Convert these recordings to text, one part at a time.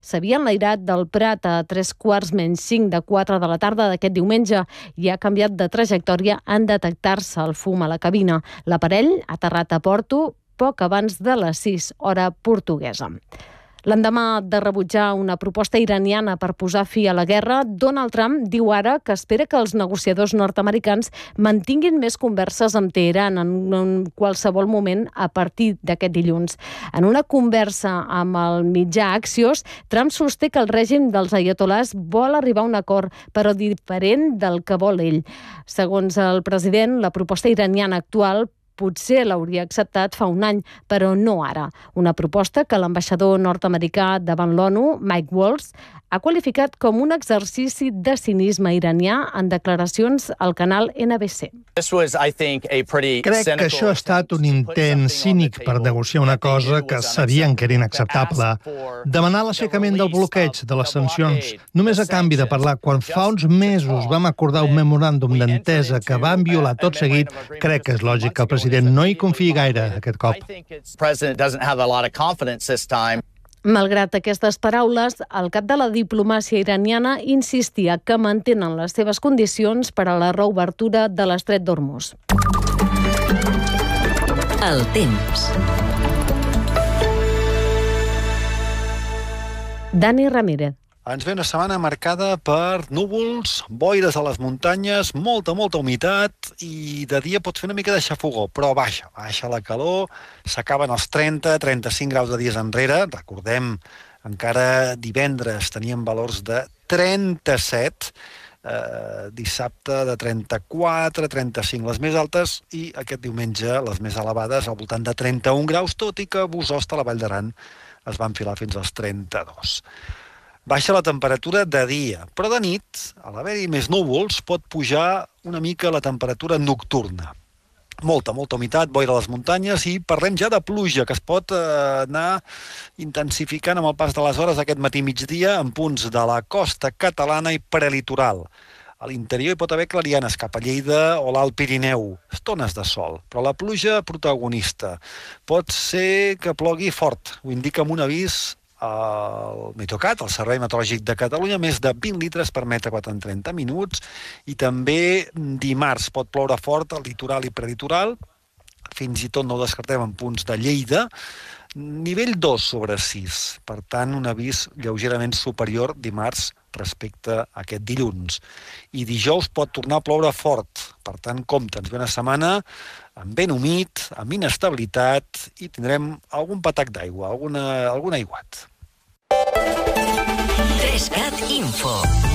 s'havia enlairat del Prat a 3:45 de 4 de la tarda d'aquest diumenge i ha canviat de trajectòria en detectar-se el fum a la cabina. L'aparell ha aterrat a Porto poc abans de les 6, hora portuguesa. L'endemà de rebutjar una proposta iraniana per posar fi a la guerra, Donald Trump diu ara que espera que els negociadors nord-americans mantinguin més converses amb Teheran en qualsevol moment a partir d'aquest dilluns. En una conversa amb el mitjà Axios, Trump sosté que el règim dels aiatolars vol arribar a un acord, però diferent del que vol ell. Segons el president, la proposta iraniana actual potser l'hauria acceptat fa un any, però no ara. Una proposta que l'ambaixador nord-americà davant l'ONU, Mike Waltz, ha qualificat com un exercici de cinisme iranià en declaracions al canal NBC. Crec que això ha estat un intent cínic per negociar una cosa que sabien que era inacceptable. Demanar l'aixecament del bloqueig de les sancions només a canvi de parlar quan fa uns mesos vam acordar un memoràndum d'entesa que van violar tot seguit, crec que és lògic que el president no hi confiï gaire aquest cop. Malgrat aquestes paraules, el cap de la diplomàcia iraniana insistia que mantenen les seves condicions per a la reobertura de l'estret d'Hormuz. El temps. Dani Ramírez. Ens ve una setmana marcada per núvols, boires a les muntanyes, molta humitat i de dia pot fer una mica de xafogó, però baixa la calor, s'acaben els 30-35 graus de dies enrere. Recordem, encara divendres teníem valors de 37, dissabte de 34-35 les més altes i aquest diumenge les més elevades al voltant de 31 graus, tot i que a Bosost, a la Vall d'Aran, es va enfilar fins als 32. Baixa la temperatura de dia, però de nit, a l'haver-hi més núvols, pot pujar una mica la temperatura nocturna. Molta humitat, boira a les muntanyes i parlem ja de pluja, que es pot anar intensificant amb el pas de les hores aquest matí-migdia en punts de la costa catalana i prelitoral. A l'interior hi pot haver clarianes cap a Lleida o l'Alt Pirineu, estones de sol, però la pluja protagonista. Pot ser que plogui fort, ho indica amb un avís el Meteocat, el Servei Meteorològic de Catalunya, més de 20 litres per metre quadrat en 30 minuts, i també dimarts pot ploure fort al litoral i prelitoral, fins i tot no ho descartem en punts de Lleida, nivell 2 sobre 6, per tant un avís lleugerament superior dimarts respecte a aquest dilluns. I dijous pot tornar a ploure fort, per tant compte, ens ve una setmana amb vent humit, amb inestabilitat i tindrem algun patac d'aigua, algun aiguat. 3CAT Info.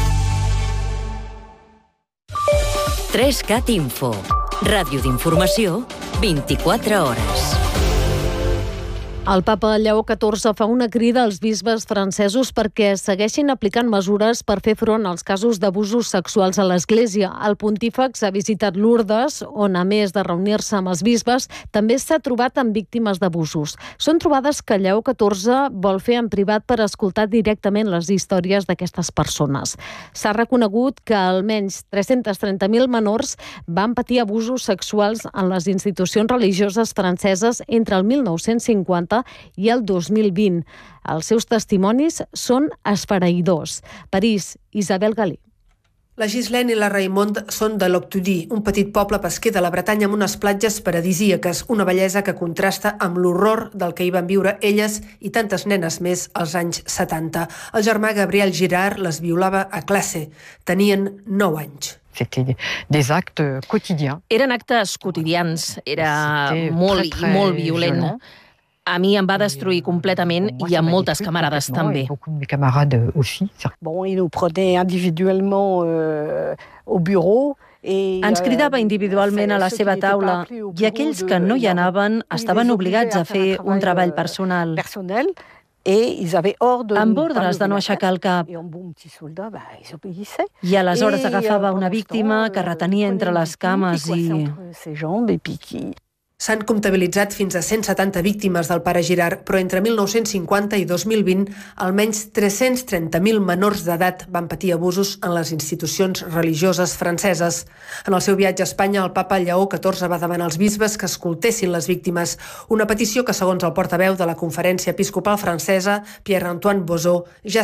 3CAT Info. Ràdio d'informació, 24 hores. El papa Lleó XIV fa una crida als bisbes francesos perquè segueixin aplicant mesures per fer front als casos d'abusos sexuals a l'Església. El pontífex ha visitat Lourdes, on a més de reunir-se amb els bisbes, també s'ha trobat amb víctimes d'abusos. Són trobades que Lleó XIV vol fer en privat per escoltar directament les històries d'aquestes persones. S'ha reconegut que almenys 330.000 menors van patir abusos sexuals en les institucions religioses franceses entre el 1950 i el 2020. Els seus testimonis són esfereïdors. París, Isabel Galí. La Ghislaine i la Raymond són de Loctudy, un petit poble pesquer de la Bretanya amb unes platges paradisíaques, una bellesa que contrasta amb l'horror del que hi van viure elles i tantes nenes més als anys 70. El germà Gabriel Girard les violava a classe. Tenien 9 anys. Des actes quotidiens. Eren actes quotidians, era molt violent. A mi em va destruir completament i a moltes camarades també. Ens cridava individualment a la seva taula i aquells que no hi anaven estaven obligats a fer un treball personal. Amb ordres de no aixecar el cap. I aleshores agafava una víctima que retenia entre les cames i... S'han comptabilitzat fins a 170 víctimes del pare Girard, però entre 1950 i 2020 almenys 330.000 menors d'edat van patir abusos en les institucions religioses franceses. En el seu viatge a Espanya, el papa Lleó XIV va demanar als bisbes que escoltessin les víctimes, una petició que, segons el portaveu de la Conferència Episcopal Francesa, Pierre-Antoine Bozot, ja